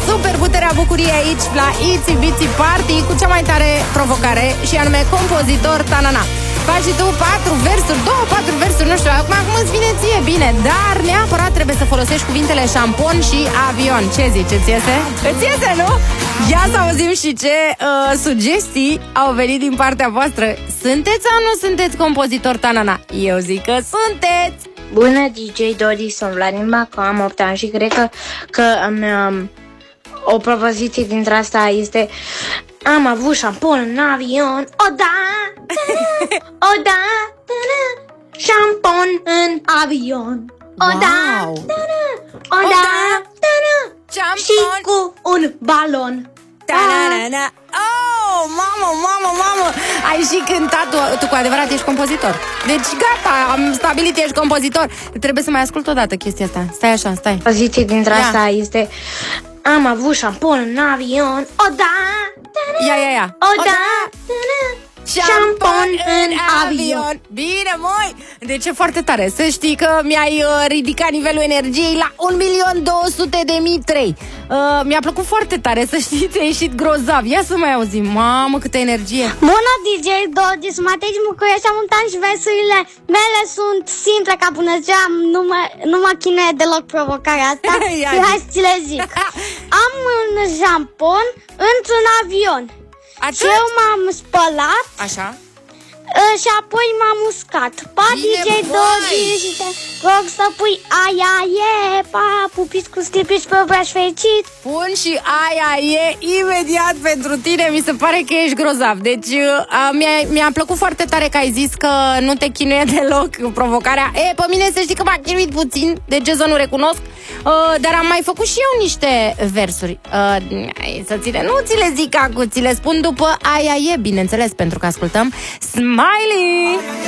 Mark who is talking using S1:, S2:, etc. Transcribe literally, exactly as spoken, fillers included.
S1: super puterea bucuriei aici la Itsy Bitsy Party cu cea mai tare provocare și anume compozitor tanana. Faci și tu patru versuri, două, patru versuri, nu știu, acum cum îți vine ție, bine, dar neapărat trebuie să folosești cuvintele șampon și avion. Ce zici, îți iese? Îți iese, nu? Ia să auzim și ce uh, sugestii au venit din partea voastră. Sunteți sau nu sunteți compozitor tanana? Eu zic că sunteți!
S2: Bună, D J Dodi, sunt Vladimir Baco, am opt ani și cred că, că am, um, o propoziție dintre asta este: am avut șampon în avion, o da, o da, șampon în avion, o da, o da, și cu un balon.
S1: Ta-na-na-na. Oh, mamă, mamă, mamă! Ai și cântat, tu, tu cu adevărat ești compozitor. Deci gata, am stabilit, ești compozitor. Trebuie să mai ascult o dată chestia asta. Stai așa, stai.
S2: Propoziție dintre Ia. asta este: am avut șampon în avion, o da,
S1: ia, ia, ia.
S2: o, o da, da șampon în avion.
S1: Bine, măi! Deci e foarte tare. Să știi că mi-ai uh, ridicat nivelul energiei la un milion două sute de mii trei. uh, Mi-a plăcut foarte tare, să știi, ți-a ieșit grozav. Ia să mai auzim. Mamă, câtă energie.
S3: Bună, D J Dodi, sunt Matei din București, am un și versurile mele sunt simple ca bună ziua. Nu mă, nu mă chinuie deloc provocarea asta. Hai să ți le zic. Am un șampon într-un avion.
S1: Atât?
S3: Și eu m-am spălat.
S1: Așa.
S3: Și apoi m-am uscat. Pa, D J Dodi, și te rog să pui aia e, pa, pupiți cu scripici pe obraș fericit.
S1: Pun și aia e imediat pentru tine, mi se pare că ești grozav. Deci mi-a, mi-a plăcut foarte tare că ai zis că nu te chinuie deloc provocarea. E, pe mine să știi că m-a chinuit puțin, de ce să nu recunosc. Uh, dar am mai făcut și eu niște versuri. uh, Să ți le, nu ți le zic acum, ți le spun după aia e, bineînțeles, pentru că ascultăm Smiley.